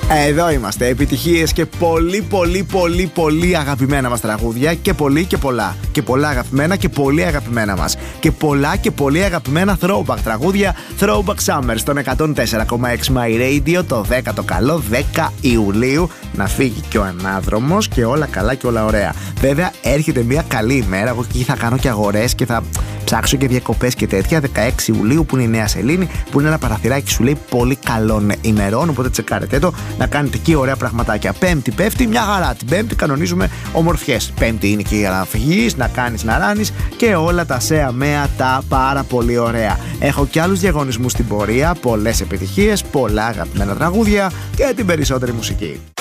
Εδώ είμαστε. Επιτυχίες και πολύ αγαπημένα μας τραγούδια. Και πολύ και πολλά. Και πολλά αγαπημένα και πολύ αγαπημένα μας. Και πολλά και πολύ αγαπημένα throwback τραγούδια. Throwback Summer στον 104,6 My Radio το 10ο καλό 10 Ιουλίου. Να φύγει και ο ανάδρομος και όλα καλά και όλα ωραία. Βέβαια έρχεται μια καλή ημέρα. Εγώ εκεί θα κάνω και αγορές και θα ψάξω και διακοπές και τέτοια. 16 Ιουλίου που είναι η Νέα Σελήνη, που είναι ένα παραθυράκι σου λέει πολύ καλών ημερών. Οπότε τσεκάρετε το να κάνετε εκεί ωραία πραγματάκια. Πέμπτη πέφτει μια χαρά. Την Πέμπτη κανονίζουμε ομορφιές. Πέμπτη είναι και για να φυγείς, να κάνεις, να ράνεις και όλα τα σέα μέα τα πάρα πολύ ωραία. Έχω και άλλους διαγωνισμούς στην πορεία, πολλές επιτυχίες, πολλά αγαπημένα τραγούδια και την περισσότερη μουσική.